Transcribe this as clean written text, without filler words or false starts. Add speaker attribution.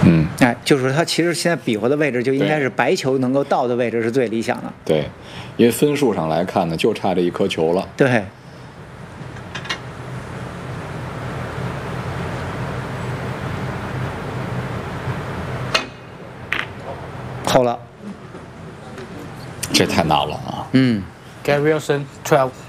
Speaker 1: 哎，就是说他其实现在比划的位置就应该是白球能够到的位置是最理想的。
Speaker 2: 对，因为分数上来看呢，就差这一颗球了。
Speaker 1: 对。扣了，
Speaker 2: 这太难了啊。
Speaker 3: Gary Wilson 12.